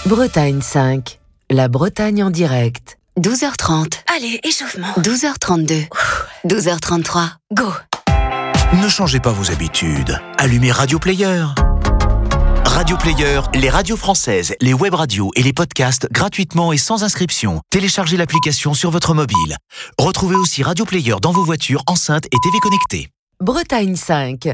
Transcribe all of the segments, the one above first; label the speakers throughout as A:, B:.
A: Bretagne 5, la Bretagne en direct.
B: 12h30.
C: Allez, échauffement.
B: 12h32. 12h33. Go.
D: Ne changez pas vos habitudes. Allumez Radio Player. Radio Player, les radios françaises, les web radios et les podcasts gratuitement et sans inscription. Téléchargez l'application sur votre mobile. Retrouvez aussi Radio Player dans vos voitures, enceintes et TV connectées.
A: Bretagne 5.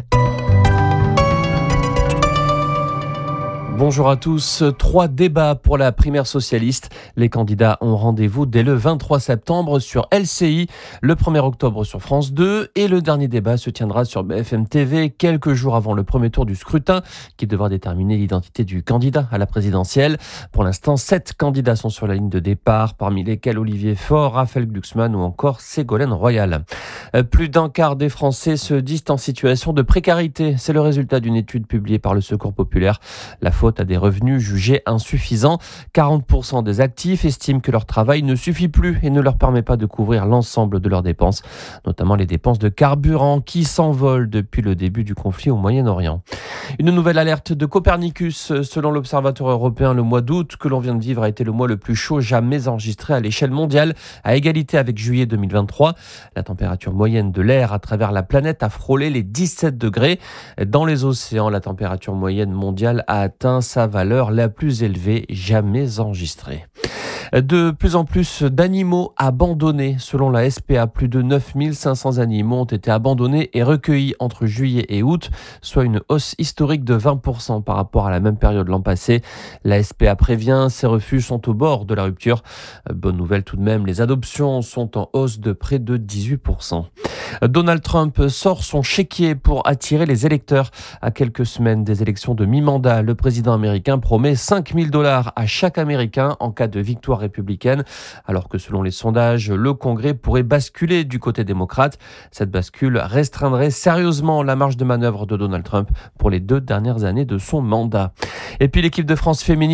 E: Bonjour à tous. 3 débats pour la primaire socialiste. Les candidats ont rendez-vous dès le 23 septembre sur LCI, le 1er octobre sur France 2 et le dernier débat se tiendra sur BFM TV quelques jours avant le premier tour du scrutin qui devra déterminer l'identité du candidat à la présidentielle. Pour l'instant, 7 candidats sont sur la ligne de départ, parmi lesquels Olivier Faure, Raphaël Glucksmann ou encore Ségolène Royal. Plus d'un quart des Français se disent en situation de précarité. C'est le résultat d'une étude publiée par le Secours populaire. La faute à des revenus jugés insuffisants. 40% des actifs estiment que leur travail ne suffit plus et ne leur permet pas de couvrir l'ensemble de leurs dépenses, notamment les dépenses de carburant qui s'envolent depuis le début du conflit au Moyen-Orient. Une nouvelle alerte de Copernicus. Selon l'Observatoire européen, le mois d'août que l'on vient de vivre a été le mois le plus chaud jamais enregistré à l'échelle mondiale, à égalité avec juillet 2023. La température moyenne de l'air à travers la planète a frôlé les 17 degrés. Dans les océans, la température moyenne mondiale a atteint sa valeur la plus élevée jamais enregistrée. De plus en plus d'animaux abandonnés. Selon la SPA, plus de 9500 animaux ont été abandonnés et recueillis entre juillet et août, soit une hausse historique de 20% par rapport à la même période l'an passé. La SPA prévient, ces refuges sont au bord de la rupture. Bonne nouvelle tout de même, les adoptions sont en hausse de près de 18%. Donald Trump sort son chéquier pour attirer les électeurs. À quelques semaines des élections de mi-mandat, le président américain promet $5 000 à chaque Américain en cas de victoire républicaine, alors que selon les sondages, le Congrès pourrait basculer du côté démocrate. Cette bascule restreindrait sérieusement la marge de manœuvre de Donald Trump pour les 2 dernières années de son mandat. Et puis l'équipe de France féminine